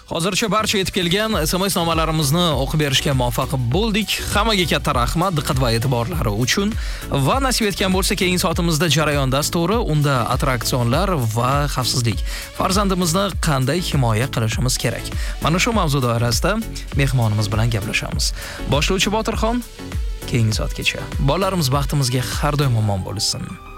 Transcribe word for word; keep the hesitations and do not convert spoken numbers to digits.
Hozircha barcha yetib kelgan S M S nomalarimizni o'qib berishga muvaffaq bo'ldik. Hammaga katta rahmat diqqat va e'tiborlari uchun. Va nasib etgan bo'lsa, keyingi soatimizda jarayon dasturi, unda attraksionlar va xavfsizlik. Farzandimizni qanday himoya qilishimiz kerak? Mana shu mavzu doirasida mehmonimiz bilan gaplashamiz. Boshlovchi Botirxon keyingi soatgacha. Bolalarimiz baxtimizga har doim omon bo'lsin.